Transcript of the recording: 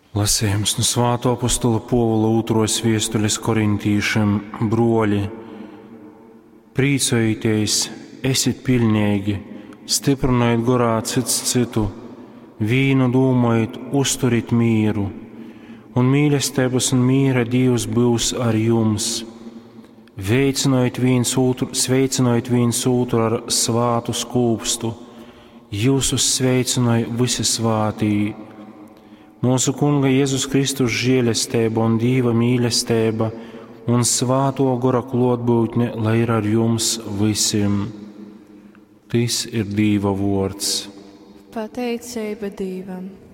Lasījums no Svētā apostola Pāvila 2. vēstules korintīšiem: Broļi, priecājieties, esiet pilnīgi, stiprinājiet gorā cits citu, vīnu domājiet, uzturiet mīru, un mīlestības un mīra Dievs būs ar jums. Sveicinājiet viens otru ar svātu skūpstu, jūsus sveicināja visi svātī. Mūsu Kunga Jēzus Kristus žēlastība un Dieva mīlestība un svāto gara klātbūtne, lai ir ar jums visiem. Tas ir Dieva vārds. Pateicība Dievam.